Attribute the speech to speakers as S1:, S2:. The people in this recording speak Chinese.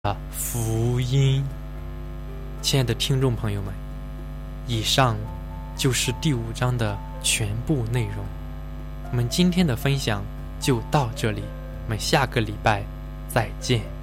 S1: 福音。亲爱的听众朋友们，以上就是第5章的全部内容。我们今天的分享就到这里，我们下个礼拜再见。